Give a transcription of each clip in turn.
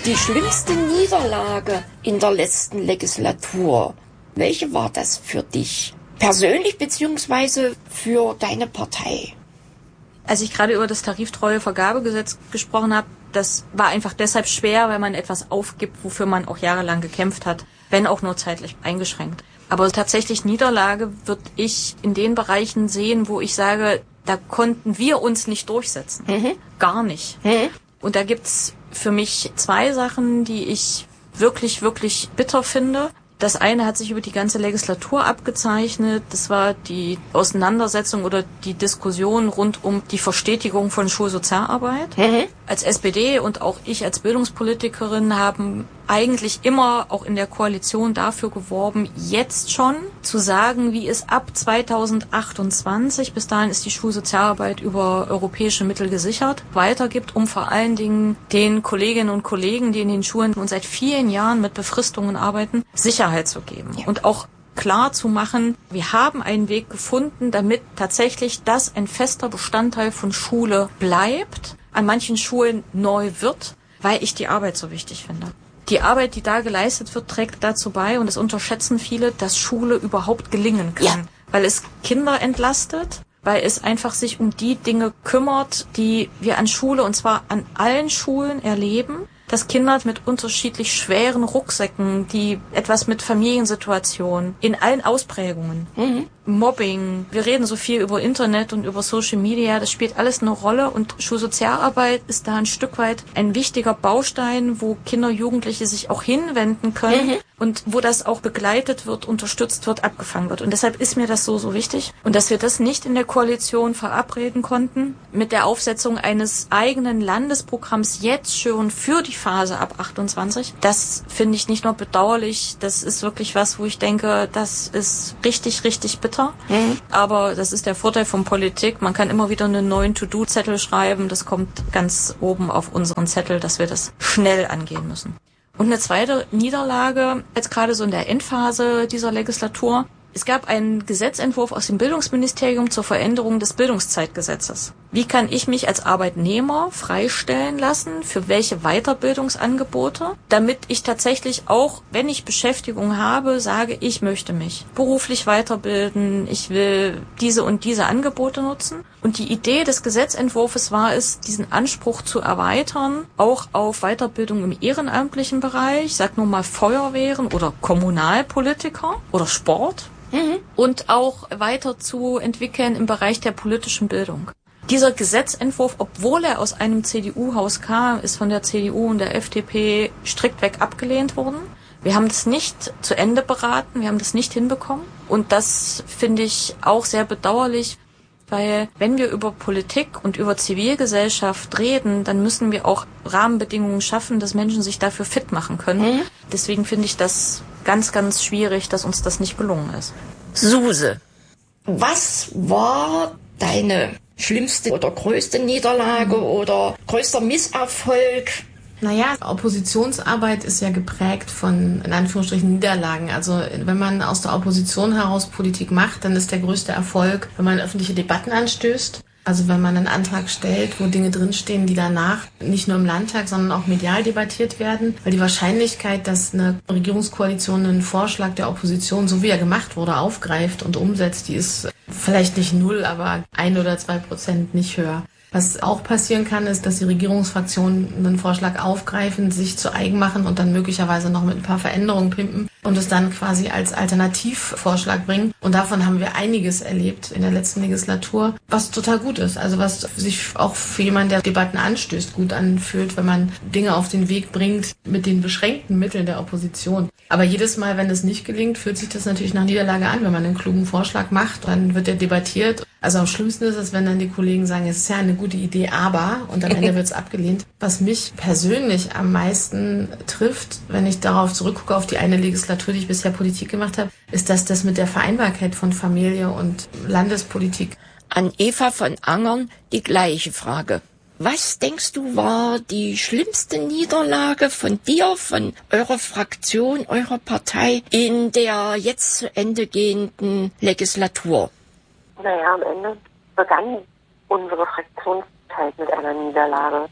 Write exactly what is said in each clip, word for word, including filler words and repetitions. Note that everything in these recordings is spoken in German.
Die schlimmste Niederlage in der letzten Legislatur, welche war das für dich? Persönlich beziehungsweise für deine Partei? Als ich gerade über das tariftreue Vergabegesetz gesprochen habe, das war einfach deshalb schwer, weil man etwas aufgibt, wofür man auch jahrelang gekämpft hat, wenn auch nur zeitlich eingeschränkt. Aber tatsächlich Niederlage würde ich in den Bereichen sehen, wo ich sage, da konnten wir uns nicht durchsetzen. Mhm. Gar nicht. Mhm. Und da gibt's für mich zwei Sachen, die ich wirklich, wirklich bitter finde. Das eine hat sich über die ganze Legislatur abgezeichnet. Das war die Auseinandersetzung oder die Diskussion rund um die Verstetigung von Schulsozialarbeit. Mhm. Als S P D und auch ich als Bildungspolitikerin haben eigentlich immer auch in der Koalition dafür geworben, jetzt schon zu sagen, wie es ab zweitausendachtundzwanzig, bis dahin ist die Schulsozialarbeit über europäische Mittel gesichert, weitergibt, um vor allen Dingen den Kolleginnen und Kollegen, die in den Schulen und seit vielen Jahren mit Befristungen arbeiten, Sicherheit zu geben. Ja. Und auch klar zu machen, wir haben einen Weg gefunden, damit tatsächlich das ein fester Bestandteil von Schule bleibt, an manchen Schulen neu wird, weil ich die Arbeit so wichtig finde. Die Arbeit, die da geleistet wird, trägt dazu bei, und das unterschätzen viele, dass Schule überhaupt gelingen kann. Ja. Weil es Kinder entlastet, weil es einfach sich um die Dinge kümmert, die wir an Schule, und zwar an allen Schulen erleben, dass Kinder mit unterschiedlich schweren Rucksäcken, die etwas mit Familiensituationen, in allen Ausprägungen, mhm. Mobbing, wir reden so viel über Internet und über Social Media, das spielt alles eine Rolle, und Schulsozialarbeit ist da ein Stück weit ein wichtiger Baustein, wo Kinder, Jugendliche sich auch hinwenden können, mhm. und wo das auch begleitet wird, unterstützt wird, abgefangen wird. Und deshalb ist mir das so, so wichtig. Und dass wir das nicht in der Koalition verabreden konnten, mit der Aufsetzung eines eigenen Landesprogramms jetzt schon für die Phase ab achtundzwanzig, das finde ich nicht nur bedauerlich, das ist wirklich was, wo ich denke, das ist richtig, richtig bitter. Mhm. Aber das ist der Vorteil von Politik. Man kann immer wieder einen neuen To-Do-Zettel schreiben. Das kommt ganz oben auf unseren Zettel, dass wir das schnell angehen müssen. Und eine zweite Niederlage, jetzt gerade so in der Endphase dieser Legislatur. Es gab einen Gesetzentwurf aus dem Bildungsministerium zur Veränderung des Bildungszeitgesetzes. Wie kann ich mich als Arbeitnehmer freistellen lassen, für welche Weiterbildungsangebote, damit ich tatsächlich auch, wenn ich Beschäftigung habe, sage, ich möchte mich beruflich weiterbilden, ich will diese und diese Angebote nutzen. Und die Idee des Gesetzentwurfs war es, diesen Anspruch zu erweitern, auch auf Weiterbildung im ehrenamtlichen Bereich, sag nur mal Feuerwehren oder Kommunalpolitiker oder Sport. Mhm. Und auch weiter zu entwickeln im Bereich der politischen Bildung. Dieser Gesetzentwurf, obwohl er aus einem C D U-Haus kam, ist von der C D U und der F D P striktweg abgelehnt worden. Wir haben das nicht zu Ende beraten, wir haben das nicht hinbekommen. Und das finde ich auch sehr bedauerlich, weil wenn wir über Politik und über Zivilgesellschaft reden, dann müssen wir auch Rahmenbedingungen schaffen, dass Menschen sich dafür fit machen können. Mhm. Deswegen finde ich das ganz, ganz schwierig, dass uns das nicht gelungen ist. Suse, was war deine schlimmste oder größte Niederlage mhm. oder größter Misserfolg? Naja, Oppositionsarbeit ist ja geprägt von, in Anführungsstrichen, Niederlagen. Also wenn man aus der Opposition heraus Politik macht, dann ist der größte Erfolg, wenn man öffentliche Debatten anstößt. Also wenn man einen Antrag stellt, wo Dinge drinstehen, die danach nicht nur im Landtag, sondern auch medial debattiert werden. Weil die Wahrscheinlichkeit, dass eine Regierungskoalition einen Vorschlag der Opposition, so wie er gemacht wurde, aufgreift und umsetzt, die ist vielleicht nicht null, aber ein oder zwei Prozent nicht höher. Was auch passieren kann, ist, dass die Regierungsfraktionen einen Vorschlag aufgreifen, sich zu eigen machen und dann möglicherweise noch mit ein paar Veränderungen pimpen und es dann quasi als Alternativvorschlag bringen. Und davon haben wir einiges erlebt in der letzten Legislatur, was total gut ist. Also was sich auch für jemanden, der Debatten anstößt, gut anfühlt, wenn man Dinge auf den Weg bringt mit den beschränkten Mitteln der Opposition. Aber jedes Mal, wenn es nicht gelingt, fühlt sich das natürlich nach Niederlage an. Wenn man einen klugen Vorschlag macht, dann wird der debattiert. Also am schlimmsten ist es, wenn dann die Kollegen sagen, es ist ja eine gute Idee, aber, und am Ende wird es abgelehnt. Was mich persönlich am meisten trifft, wenn ich darauf zurückgucke, auf die eine Legislatur, die ich bisher Politik gemacht habe, ist, dass das mit der Vereinbarkeit von Familie und Landespolitik. An Eva von Angern die gleiche Frage. Was denkst du, war die schlimmste Niederlage von dir, von eurer Fraktion, eurer Partei in der jetzt zu Ende gehenden Legislatur? Naja, am Ende begann unsere Fraktionszeit mit einer Niederlage.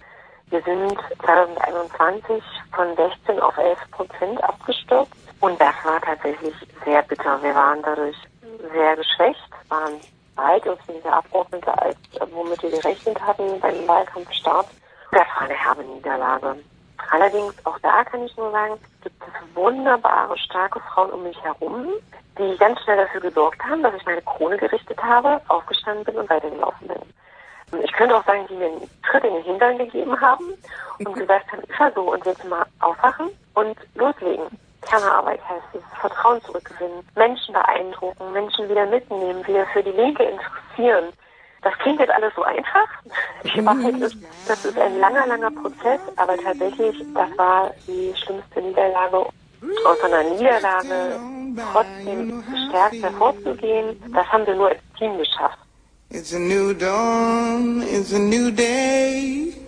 Wir sind zwanzig einundzwanzig von sechzehn auf elf Prozent abgestürzt und das war tatsächlich sehr bitter. Wir waren dadurch sehr geschwächt, waren weitaus weniger Abgeordnete, als womit wir gerechnet hatten beim Wahlkampfstart. Das war eine herbe Niederlage. Allerdings, auch da kann ich nur sagen, gibt es wunderbare, starke Frauen um mich herum, die ganz schnell dafür gesorgt haben, dass ich meine Krone gerichtet habe, aufgestanden bin und weitergelaufen bin. Ich könnte auch sagen, die mir einen Tritt in den Hintern gegeben haben und gesagt haben, ist ja so, und jetzt mal aufwachen und loslegen. Kernarbeit heißt es, Vertrauen zurückgewinnen, Menschen beeindrucken, Menschen wieder mitnehmen, wieder für die Linke interessieren. Das klingt jetzt alles so einfach. Die Wahrheit ist, das ist ein langer, langer Prozess, aber tatsächlich, das war die schlimmste Niederlage. Aus einer Niederlage trotzdem gestärkt hervorzugehen, das haben wir nur als Team geschafft. It's a new dawn, it's a new day.